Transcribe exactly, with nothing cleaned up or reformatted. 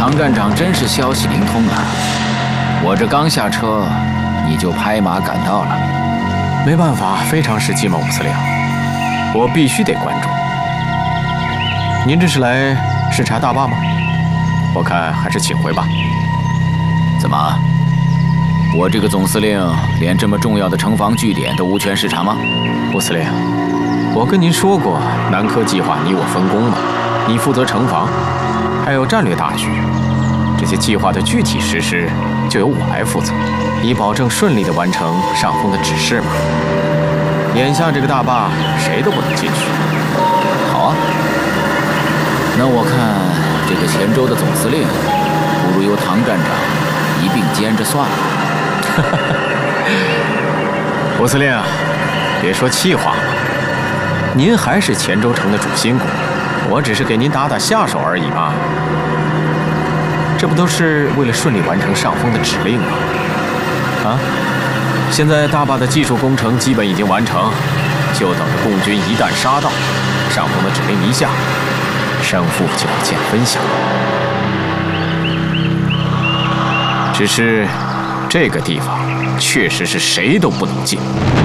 唐站长真是消息灵通啊！我这刚下车，你就拍马赶到了。 没办法，非常时期嘛，五司令，我必须得关注。您这是来视察大坝吗？我看还是请回吧。 怎么？我这个总司令连这么重要的城防据点都无权视察吗？ 五司令，我跟您说过，南柯计划你我分工嘛，你负责城防，还有战略大局，这些计划的具体实施就由我来负责，以保证顺利地完成上峰的指示嘛。眼下这个大坝谁都不能进去。 好啊，那我看这个黔州的总司令，不如由唐站长一并兼着算了。 吴司令，别说气话嘛，您还是黔州城的主心骨，我只是给您打打下手而已嘛。这不都是为了顺利完成上峰的指令吗？啊，现在大坝的技术工程基本已经完成，就等着共军一旦杀到，上峰的指令一下，胜负就要见分晓。只是这个地方确实是谁都不能进。